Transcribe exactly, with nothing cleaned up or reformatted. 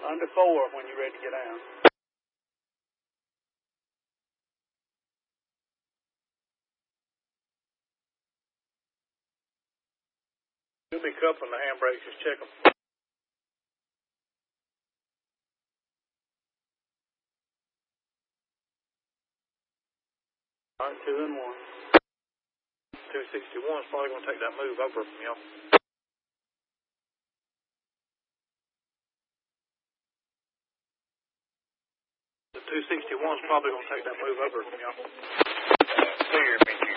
Under four when you're ready to get out. You'll be coupling the handbrakes, just check them. All right, two and one. two sixty-one is probably going to take that move over from y'all. The two sixty-one is probably going to take that move over from y'all. Clear me.